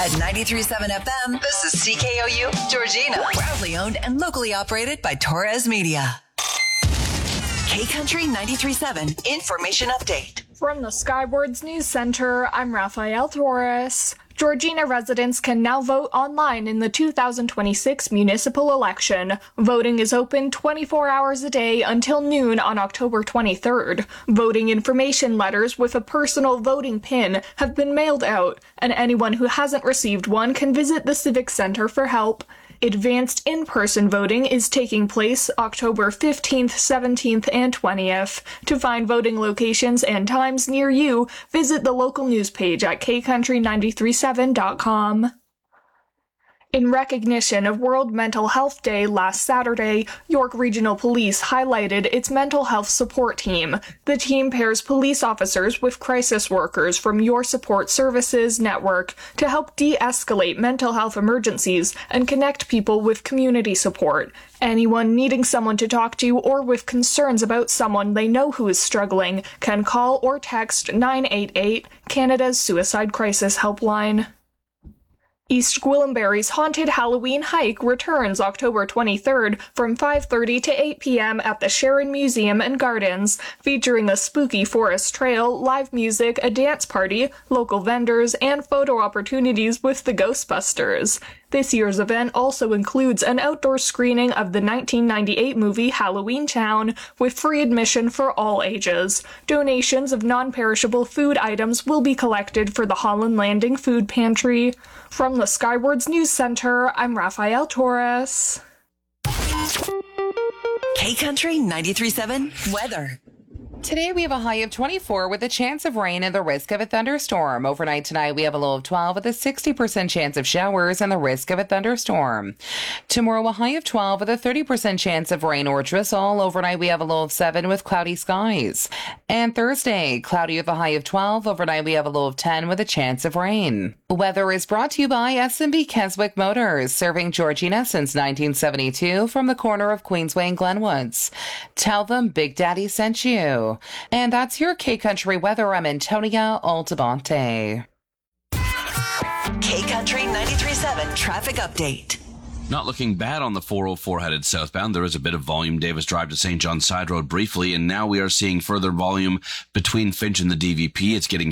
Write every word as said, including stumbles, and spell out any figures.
At ninety-three point seven F M, this is C K O U, Georgina. Proudly owned and locally operated by Torres Media. K-Country ninety-three point seven Information Update. From the Skywards News Center, I'm Rafael Torres. Georgina residents can now vote online in the two thousand twenty-six municipal election. Voting is open twenty-four hours a day until noon on October twenty-third. Voting information letters with a personal voting pin have been mailed out, and anyone who hasn't received one can visit the Civic Center for help. Advanced in-person voting is taking place October fifteenth, seventeenth, and twentieth. To find voting locations and times near you, visit the local news page at k country nine three seven dot com. In recognition of World Mental Health Day last Saturday, York Regional Police highlighted its mental health support team. The team pairs police officers with crisis workers from Your Support Services network to help de-escalate mental health emergencies and connect people with community support. Anyone needing someone to talk to or with concerns about someone they know who is struggling can call or text nine eight eight, Canada's Suicide Crisis Helpline. East Gwillimbury's Haunted Halloween Hike returns October twenty-third from five thirty to eight p.m. at the Sharon Museum and Gardens, featuring a spooky forest trail, live music, a dance party, local vendors, and photo opportunities with the Ghostbusters. This year's event also includes an outdoor screening of the nineteen ninety-eight movie Halloween Town, with free admission for all ages. Donations of non-perishable food items will be collected for the Holland Landing Food Pantry. From the Skywards News Center, I'm Rafael Torres. K-Country ninety-three point seven Weather. Today we have a high of twenty-four with a chance of rain and the risk of a thunderstorm. Overnight tonight we have a low of twelve with a sixty percent chance of showers and the risk of a thunderstorm. Tomorrow a high of twelve with a thirty percent chance of rain or drizzle. Overnight we have a low of seven with cloudy skies. And Thursday, cloudy with a high of twelve. Overnight we have a low of ten with a chance of rain. Weather is brought to you by S and B Keswick Motors, serving Georgina since nineteen seventy-two from the corner of Queensway and Glenwoods. Tell them Big Daddy sent you. And that's your K-Country weather. I'm Antonia Altabonte. K-Country ninety-three point seven Traffic Update. Not looking bad on the four oh four headed southbound. There is a bit of volume. Davis Drive to Saint John Side Road briefly, and now we are seeing further volume between Finch and the D V P. It's getting